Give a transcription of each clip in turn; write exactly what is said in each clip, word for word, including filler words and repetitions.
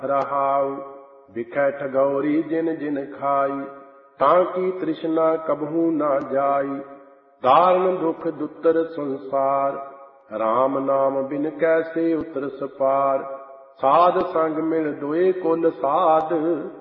रहाऊ। बिखै ठगौरी जिन जिन खाई, ताकि तृष्णा कबहू ना जाई। दारुण दुख दुतर संसार, राम नाम बिन कैसे उतर सपार। साध संग मिल दोए कुल साध,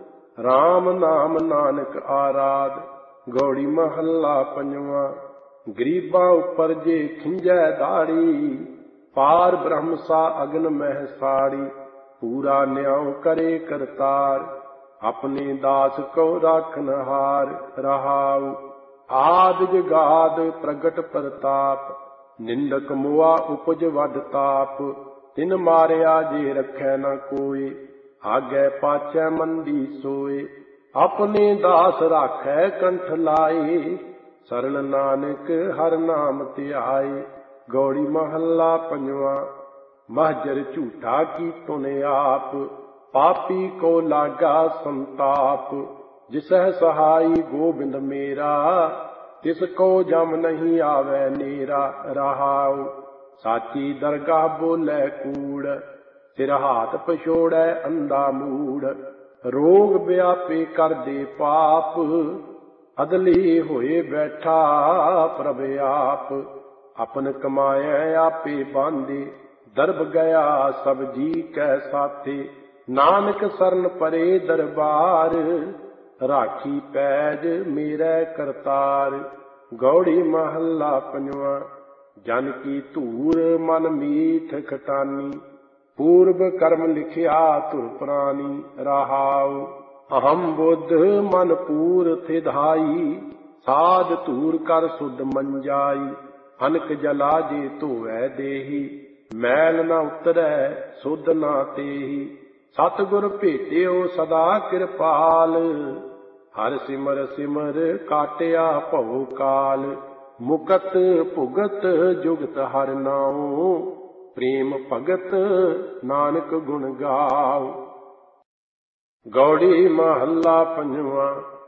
राम नाम नानक आराध। गौड़ी महला पंजवा। गरीबा उपर जे खिंजै दाड़ी, पार ब्रह्म सा अगन मह साड़ी। पूरा न्याय करे करतार, अपने दास को राखनहार। रहाऊ। आद जगाद प्रगट प्रताप, निंदक मुआ उपज वड ताप। तिन मारिया जे रखै न कोई, आगे पाछै मंदी सोए। अपने दास राखै कंठ लाए, शरण नानक हर नाम ध्याए। गौड़ी महला पंजवा। महजर झूठा की तुन आप, पापी को लागा संताप। जिसह सहाई गोबिंद मेरा, तिसको जम नहीं आवे नेरा। रहाऊ। साची दरगाह बोले कूड़, सिर हाथ पछोड़े अंधा मूड़। रोग व्यापे कर दे पाप, अदली होए बैठा प्रभ आप। अपन कमाए आपे बांधे, दरब गया सब जी कै साथे। नानक सरन परे दरबार, राखी पैज मेरे करतार। गौड़ी महला पंजवा। जन की धूर मन मीठ खटानी, पूर्व कर्म लिखिया धुर पुरानी। रहाऊ। अहम बुद्ध मन पूर थिधाई, साध धूर कर सुध मंजाई। अनक जला जे धोवै देही, मैल न उतरै सुध ना तेही। सतगुर भेटियो सदा किरपाल, हर सिमर सिमर काटिया भव काल। मुकत भुगत जुगत हर नाऊ, प्रेम भगत नानक गुण गाओ। गौड़ी महला पंजवा।